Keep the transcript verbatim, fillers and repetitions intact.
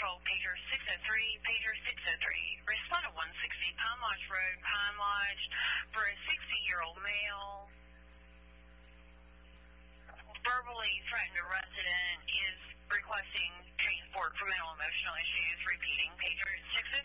Patrol, pager six oh three, pager six oh three. Respond to one sixty Pine Lodge Road, Pine Lodge, for a sixty-year-old male. Verbally threatened a resident, is requesting transport for mental emotional issues. Repeating, pager six oh